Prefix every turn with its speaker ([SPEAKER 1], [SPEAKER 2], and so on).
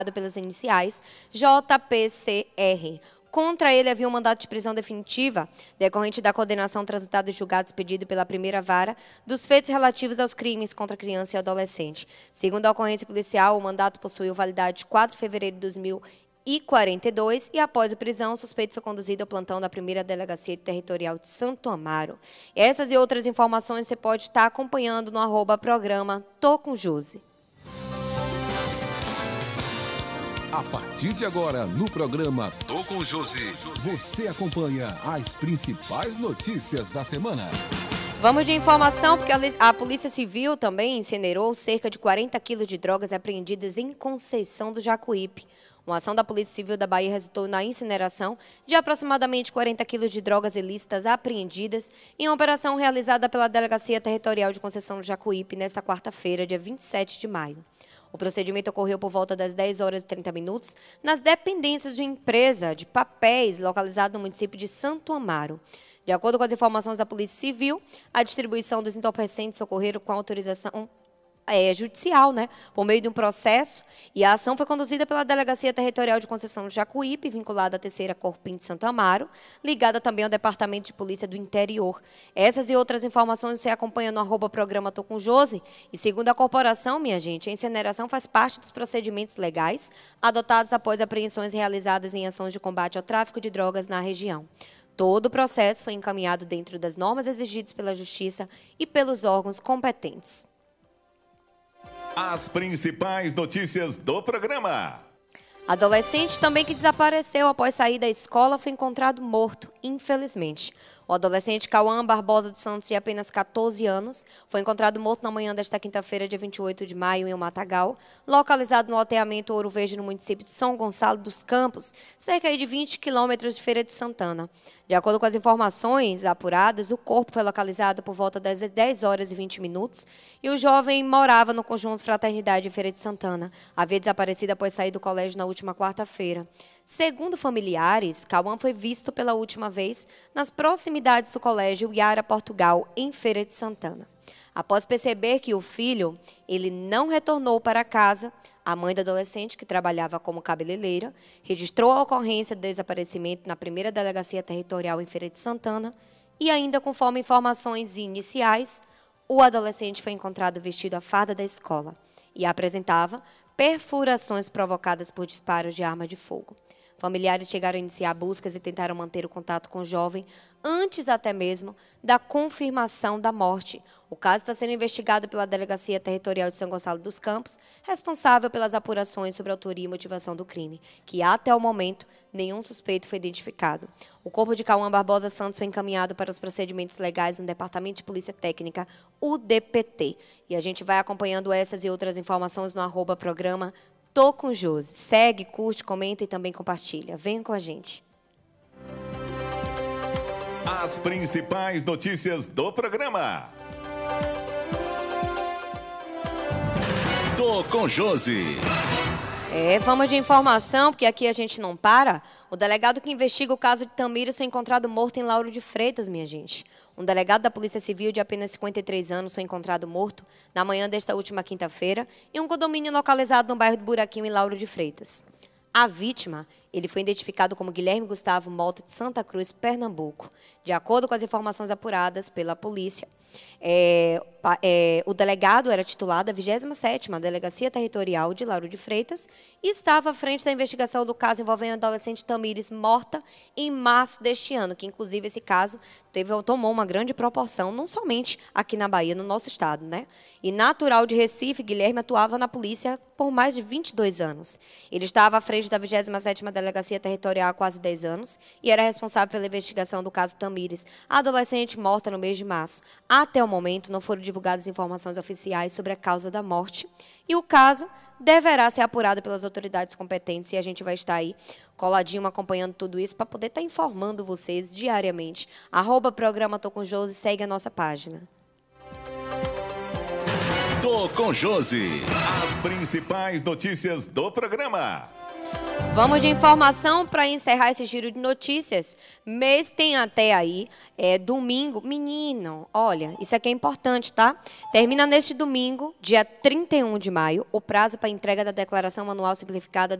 [SPEAKER 1] pelas iniciais JPCR. Contra ele havia um mandato de prisão definitiva, decorrente da condenação transitada em julgado expedido pela primeira vara dos feitos relativos aos crimes contra criança e adolescente. Segundo a ocorrência policial, o mandato possuiu validade de 4 de fevereiro de 2042 e após a prisão, o suspeito foi conduzido ao plantão da primeira delegacia territorial de Santo Amaro. Essas e outras informações você pode estar acompanhando no @programa Tô com Josi.
[SPEAKER 2] A partir de agora, no programa Tô com Josi, você acompanha as principais notícias da semana.
[SPEAKER 1] Vamos de informação, porque a Polícia Civil também incinerou cerca de 40 quilos de drogas apreendidas em Conceição do Jacuípe. Uma ação da Polícia Civil da Bahia resultou na incineração de aproximadamente 40 quilos de drogas ilícitas apreendidas em uma operação realizada pela Delegacia Territorial de Conceição do Jacuípe nesta quarta-feira, dia 27 de maio. O procedimento ocorreu por volta das 10 horas e 30 minutos nas dependências de uma empresa de papéis localizada no município de Santo Amaro. De acordo com as informações da Polícia Civil, a distribuição dos entorpecentes ocorreram com autorização judicial, por meio de um processo, e a ação foi conduzida pela Delegacia Territorial de Conceição do Jacuípe, vinculada à 3ª Corpim de Santo Amaro, ligada também ao Departamento de Polícia do Interior. Essas e outras informações você acompanha no @programa Tô com Josi, e segundo a corporação, minha gente, a incineração faz parte dos procedimentos legais adotados após apreensões realizadas em ações de combate ao tráfico de drogas na região. Todo o processo foi encaminhado dentro das normas exigidas pela Justiça e pelos órgãos competentes.
[SPEAKER 3] As principais notícias do programa.
[SPEAKER 1] Adolescente também que desapareceu após sair da escola foi encontrado morto, infelizmente. O adolescente Cauã Barbosa dos Santos, de apenas 14 anos, foi encontrado morto na manhã desta quinta-feira, dia 28 de maio, em um matagal, localizado no loteamento Ouro Verde, no município de São Gonçalo dos Campos, cerca de 20 quilômetros de Feira de Santana. De acordo com as informações apuradas, o corpo foi localizado por volta das 10 horas e 20 minutos e o jovem morava no conjunto Fraternidade em Feira de Santana. Havia desaparecido após sair do colégio na última quarta-feira. Segundo familiares, Cauã foi visto pela última vez nas proximidades do colégio Iara Portugal, em Feira de Santana. Após perceber que o filho ele não retornou para casa, a mãe do adolescente, que trabalhava como cabeleireira, registrou a ocorrência de desaparecimento na primeira delegacia territorial em Feira de Santana e ainda conforme informações iniciais, o adolescente foi encontrado vestido à farda da escola e apresentava perfurações provocadas por disparos de arma de fogo. Familiares chegaram a iniciar buscas e tentaram manter o contato com o jovem antes até mesmo da confirmação da morte. O caso está sendo investigado pela Delegacia Territorial de São Gonçalo dos Campos, responsável pelas apurações sobre a autoria e motivação do crime, que até o momento nenhum suspeito foi identificado. O corpo de Cauã Barbosa Santos foi encaminhado para os procedimentos legais no Departamento de Polícia Técnica, o DPT. E a gente vai acompanhando essas e outras informações no @programa Tô com Josi. Segue, curte, comenta e também compartilha. Venha com a gente.
[SPEAKER 3] As principais notícias do programa.
[SPEAKER 4] Tô com Josi.
[SPEAKER 1] Vamos de informação, porque aqui a gente não para. O delegado que investiga o caso de Tamires foi encontrado morto em Lauro de Freitas, minha gente. Um delegado da Polícia Civil de apenas 53 anos foi encontrado morto na manhã desta última quinta-feira em um condomínio localizado no bairro do Buraquinho, em Lauro de Freitas. A vítima, ele foi identificado como Guilherme Gustavo Mota, de Santa Cruz, Pernambuco. De acordo com as informações apuradas pela polícia, o delegado era titular da 27ª Delegacia Territorial de Lauro de Freitas e estava à frente da investigação do caso envolvendo a adolescente Tamires, morta em março deste ano, que inclusive esse caso tomou uma grande proporção, não somente aqui na Bahia, no nosso estado, E natural de Recife, Guilherme atuava na polícia por mais de 22 anos. Ele estava à frente da 27ª Delegacia Territorial há quase 10 anos e era responsável pela investigação do caso Tamires, a adolescente morta no mês de março. Até o momento, não foram divulgadas informações oficiais sobre a causa da morte e o caso deverá ser apurado pelas autoridades competentes e a gente vai estar aí coladinho acompanhando tudo isso para poder estar informando vocês diariamente. @programa Tô com Josi, segue a nossa página.
[SPEAKER 4] Tô com Josi.
[SPEAKER 3] As principais notícias do programa.
[SPEAKER 1] Vamos de informação para encerrar esse giro de notícias. Mês tem até aí, domingo. Menino, olha, isso aqui é importante, tá? Termina neste domingo, dia 31 de maio, o prazo para entrega da declaração anual simplificada